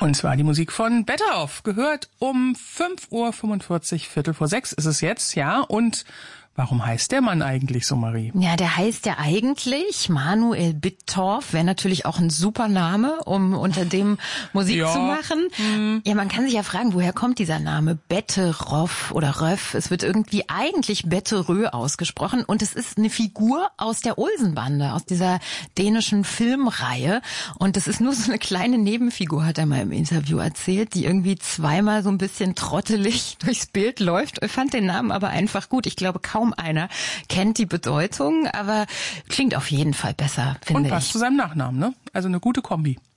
Und zwar die Musik von Better Off, gehört um 5:45 Uhr, 5:45 ist es jetzt, ja. Und warum heißt der Mann eigentlich so, Marie? Ja, der heißt ja eigentlich Manuel Bittorff, wäre natürlich auch ein super Name, um unter dem Musik zu machen. Ja, man kann sich ja fragen, woher kommt dieser Name Betteroff oder Röff? Es wird irgendwie eigentlich Betterö ausgesprochen und es ist eine Figur aus der Olsenbande, aus dieser dänischen Filmreihe. Und das ist nur so eine kleine Nebenfigur, hat er mal im Interview erzählt, die irgendwie zweimal so ein bisschen trottelig durchs Bild läuft. Ich fand den Namen aber einfach gut. Ich glaube, kaum einer kennt die Bedeutung, aber klingt auf jeden Fall besser, finde ich. Und passt zu seinem Nachnamen, ne? Also eine gute Kombi.